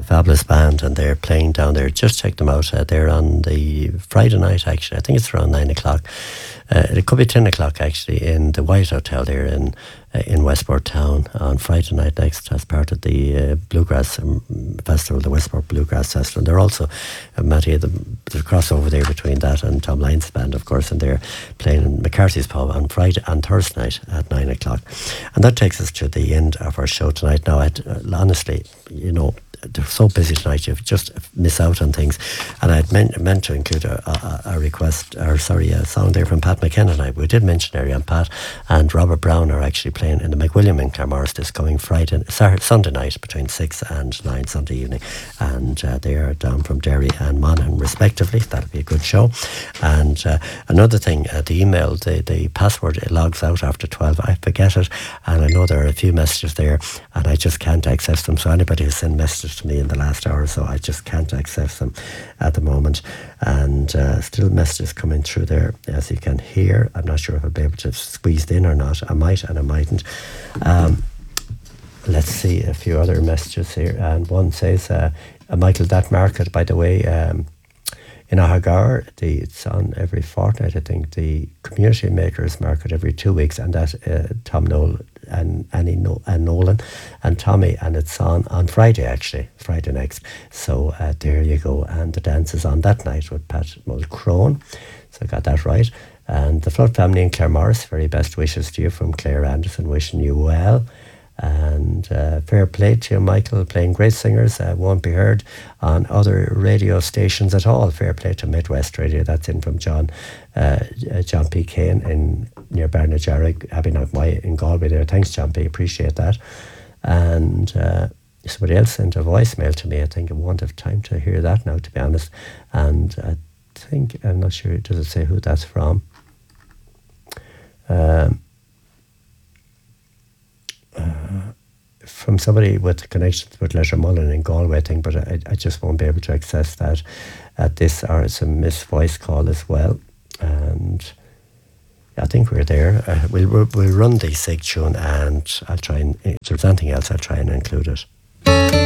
fabulous band, and they're playing down there. Just check them out. They're on the Friday night, actually. I think it's around 9 o'clock. It could be 10 o'clock, actually, in the White Hotel there in Westport Town on Friday night next, as part of the Bluegrass Festival, the Westport Bluegrass Festival. They're also, Matty, the crossover there between that and Tom Lyons' band, of course, and they're playing in McCarthy's Pub on Friday and Thursday night at 9 o'clock. And that takes us to the end of our show tonight. Now, honestly, they're so busy tonight, you just miss out on things. And I'd meant to include a song there from Pat McKenna. We did mention earlier on Pat and Robert Brown are actually playing in the McWilliam in Claremorris this coming Sunday night between 6 and 9 Sunday evening. And they are down from Derry and Monaghan respectively. That'll be a good show. And another thing, the email, the password, it logs out after 12. I forget it, and I know there are a few messages there and I just can't access them. So anybody who sent messages to me in the last hour or so, I just can't access them at the moment. And still messages coming through there, as you can hear. I'm not sure if I'll be able to squeeze it in or not. I might and I mightn't. Let's see a few other messages here. And one says, Michael, that market, by the way, in Ahagar, it's on every fortnight, I think, the Community Makers Market every 2 weeks, and that Tom Noel and Annie and Nolan and Tommy, and it's on Friday, actually, Friday next. So there you go. And the dance is on that night with Pat Mulcrone. So I got that right. And the Flood family in Claremorris, very best wishes to you from Claire Anderson, wishing you well. And fair play to you, Michael, playing great singers, won't be heard on other radio stations at all. Fair play to Midwest Radio. That's in from John P. Kane near Barnajarrig, Abbeynock in Galway there. Thanks, John P. Appreciate that. And somebody else sent a voicemail to me. I think I won't have time to hear that now, to be honest. And I think, I'm not sure, does it say who that's from? From somebody with connections with Lettermullen in Galway, I think, but I just won't be able to access that at this hour. It's a missed voice call as well. And I think we're there. We'll run the SIG tune, and I'll try and, if there's anything else, I'll try and include it.